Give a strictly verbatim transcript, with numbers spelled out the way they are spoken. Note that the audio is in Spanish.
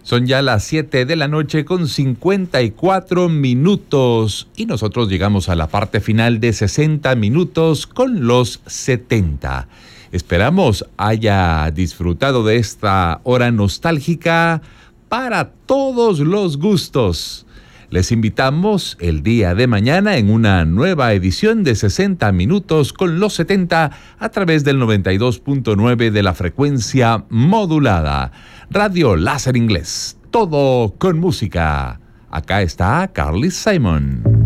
Son ya las siete de la noche con cincuenta y cuatro minutos y nosotros llegamos a la parte final de sesenta minutos con los setenta. Esperamos haya disfrutado de esta hora nostálgica para todos los gustos. Les invitamos el día de mañana en una nueva edición de sesenta minutos con los setenta a través del noventa y dos punto nueve de la frecuencia modulada. Radio Láser Inglés, todo con música. Acá está Carly Simon.